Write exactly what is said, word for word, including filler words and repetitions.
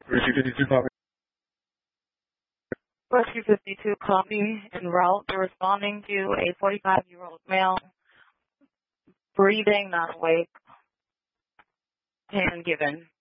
Rescue fifty-two, copy. Rescue fifty-two, copy. En route, they're responding to a forty-five-year-old male, breathing, not awake, hand given.